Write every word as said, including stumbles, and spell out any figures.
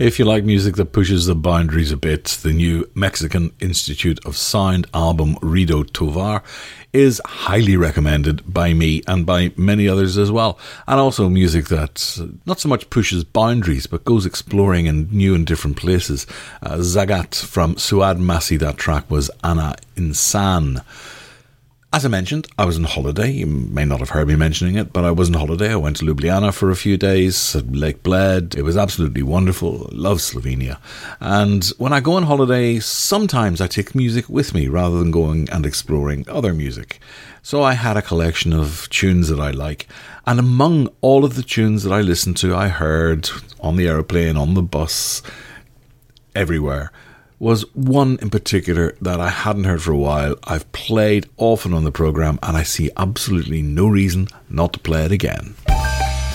If you like music that pushes the boundaries a bit, the new Mexican Institute of Sound album Rido Tovar is highly recommended by me and by many others as well. And also music that not so much pushes boundaries but goes exploring in new and different places. Uh, Zagat from Suad Masi, that track was Ana Insan. As I mentioned, I was on holiday. You may not have heard me mentioning it, but I was on holiday. I went to Ljubljana for a few days at Lake Bled. It was absolutely wonderful. I love Slovenia. And when I go on holiday, sometimes I take music with me rather than going and exploring other music. So I had a collection of tunes that I like. And among all of the tunes that I listened to, I heard on the airplane, on the bus, everywhere, was one in particular that I hadn't heard for a while. I've played often on the programme and I see absolutely no reason not to play it again.